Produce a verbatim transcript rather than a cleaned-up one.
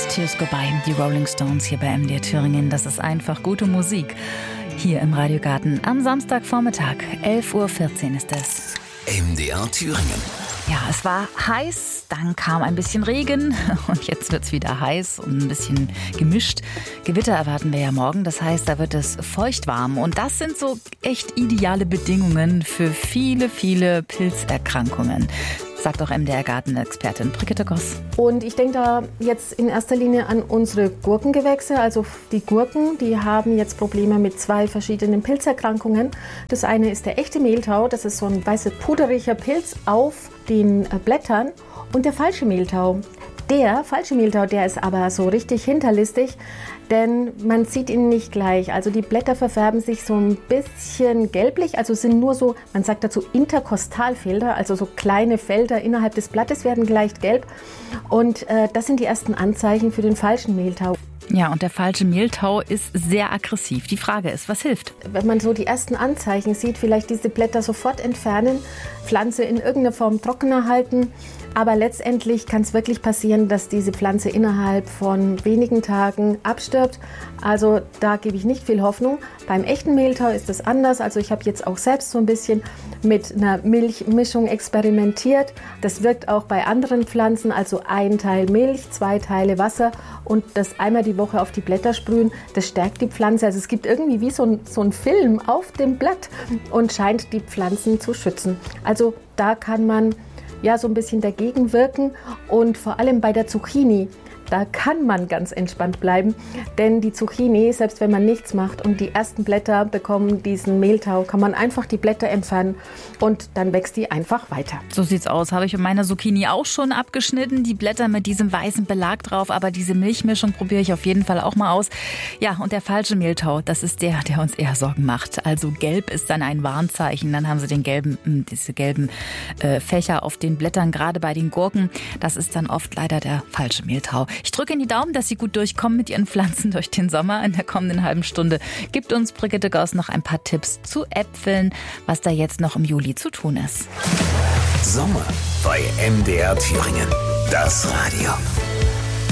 Tears Go By, die Rolling Stones hier bei M D R Thüringen. Das ist einfach gute Musik. Hier im Radiogarten am Samstagvormittag, elf Uhr vierzehn ist es. M D R Thüringen. Ja, es war heiß, dann kam ein bisschen Regen und jetzt wird es wieder heiß und ein bisschen gemischt. Gewitter erwarten wir ja morgen, das heißt, da wird es feuchtwarm. Und das sind so echt ideale Bedingungen für viele, viele Pilzerkrankungen. Sagt auch M D R-Gartenexpertin Brigitte Goss. Und ich denke da jetzt in erster Linie an unsere Gurkengewächse. Also die Gurken, die haben jetzt Probleme mit zwei verschiedenen Pilzerkrankungen. Das eine ist der echte Mehltau, das ist so ein weißer puderiger Pilz auf den Blättern. Und der falsche Mehltau. Der falsche Mehltau, der ist aber so richtig hinterlistig, denn man sieht ihn nicht gleich. Also die Blätter verfärben sich so ein bisschen gelblich, also sind nur so, man sagt dazu Interkostalfelder, also so kleine Felder innerhalb des Blattes werden leicht gelb. Und äh, das sind die ersten Anzeichen für den falschen Mehltau. Ja, und der falsche Mehltau ist sehr aggressiv. Die Frage ist, was hilft? Wenn man so die ersten Anzeichen sieht, vielleicht diese Blätter sofort entfernen, Pflanze in irgendeiner Form trockener halten. Aber letztendlich kann es wirklich passieren, dass diese Pflanze innerhalb von wenigen Tagen abstirbt. Also da gebe ich nicht viel Hoffnung. Beim echten Mehltau ist das anders. Also ich habe jetzt auch selbst so ein bisschen mit einer Milchmischung experimentiert. Das wirkt auch bei anderen Pflanzen. Also ein Teil Milch, zwei Teile Wasser und das einmal die Woche auf die Blätter sprühen. Das stärkt die Pflanze. Also es gibt irgendwie wie so ein, so ein Film auf dem Blatt und scheint die Pflanzen zu schützen. Also da kann man ja so ein bisschen dagegen wirken und vor allem bei der Zucchini, da kann man ganz entspannt bleiben, denn die Zucchini, selbst wenn man nichts macht und die ersten Blätter bekommen diesen Mehltau, kann man einfach die Blätter entfernen und dann wächst die einfach weiter. So sieht's aus. Habe ich mit meiner Zucchini auch schon abgeschnitten, die Blätter mit diesem weißen Belag drauf, aber diese Milchmischung probiere ich auf jeden Fall auch mal aus. Ja, und der falsche Mehltau, das ist der, der uns eher Sorgen macht. Also gelb ist dann ein Warnzeichen, dann haben sie den gelben, diese gelben äh, Fächer auf den Blättern, gerade bei den Gurken. Das ist dann oft leider der falsche Mehltau. Ich drücke in die Daumen, dass Sie gut durchkommen mit Ihren Pflanzen durch den Sommer. In der kommenden halben Stunde gibt uns Brigitte Goss noch ein paar Tipps zu Äpfeln, was da jetzt noch im Juli zu tun ist. Sommer bei M D R Thüringen. Das Radio.